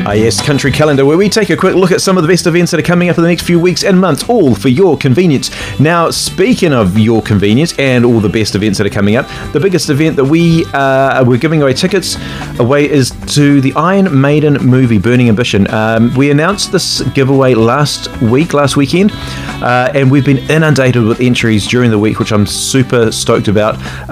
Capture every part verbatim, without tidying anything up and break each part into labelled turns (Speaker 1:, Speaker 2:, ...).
Speaker 1: Ah yes, Country Calendar, where we take a quick look at some of the best events that are coming up in the next few weeks and months, all for your convenience. Now, speaking of your convenience and all the best events that are coming up, the biggest event that we uh, we're giving away tickets away is to the Iron Maiden movie, Burning Ambition. Um, we announced this giveaway last week, last weekend, uh, and we've been inundated with entries during the week, which I'm super stoked about,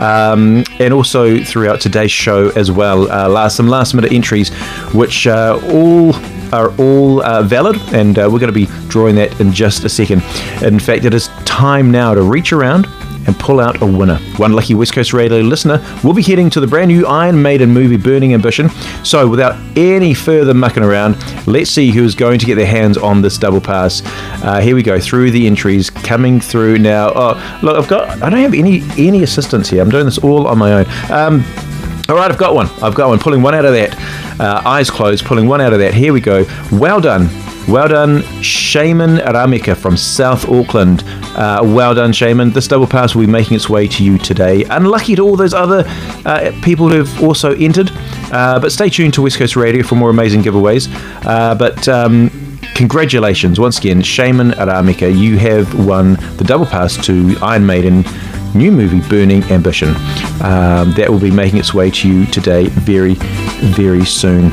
Speaker 1: um, and also throughout today's show as well. Uh, last some last minute entries, which uh, all are all uh, valid, and uh, we're going to be drawing that in just a second. In fact, it is time now to reach around and pull out a winner. One lucky West Coast Radio listener will be heading to the brand new Iron Maiden movie, Burning Ambition. So without any further mucking around, let's see who's going to get their hands on this double pass. Uh, here we go, through the entries coming through now. Oh, look, I've got, I don't have any any assistance here. I'm doing this all on my own. Um, all right, I've got one. I've got one. Pulling one out of that. Uh, eyes closed, pulling one out of that. Here we go. Well done. Well done, Shaman Ramika from South Auckland. Uh, well done, Shaman. This double pass will be making its way to you today. Unlucky to all those other uh, people who've also entered, uh, but stay tuned to West Coast Radio for more amazing giveaways. Uh, but um, congratulations once again, Shaman Ramika. You have won the double pass to Iron Maiden new movie, Burning Ambition. Um, that will be making its way to you today very, very soon.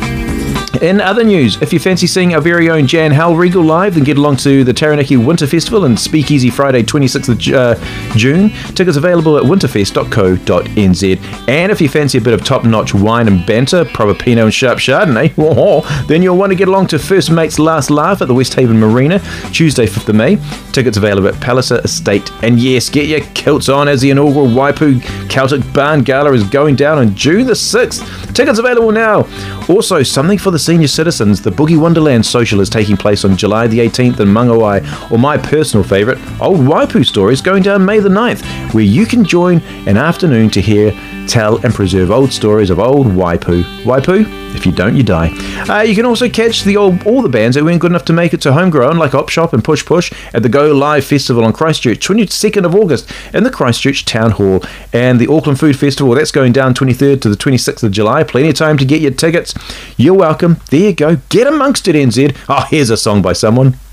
Speaker 1: In other news, if you fancy seeing our very own Jan Hal Regal live, then get along to the Taranaki Winter Festival and Speakeasy Friday twenty-sixth of June. Tickets available at winterfest dot co dot n z. And if you fancy a bit of top-notch wine and banter, proper Pinot and sharp Chardonnay, then you'll want to get along to First Mate's Last Laugh at the West Haven Marina, Tuesday fifth of May. Tickets available at Palliser Estate. And yes, get your kilts on as the inaugural Waipu Celtic Barn Gala is going down on June the sixth. Tickets available now. Also, something for the senior citizens. The Boogie Wonderland Social is taking place on July the eighteenth in Mangawai, or my personal favourite, Old Waipu Stories, going down May the ninth, where you can join an afternoon to hear, tell and preserve old stories of old Waipu. Waipu? If you don't, you die. Uh, you can also catch the old, all the bands that weren't good enough to make it to Homegrown, like Op Shop and Push Push, at the Go Live Festival on Christchurch, twenty-second of August, in the Christchurch Town Hall. And the Auckland Food Festival, that's going down twenty-third to the twenty-sixth of July. Plenty of time to get your tickets. You're welcome. There you go. Get amongst it, N Z. Oh, here's a song by someone.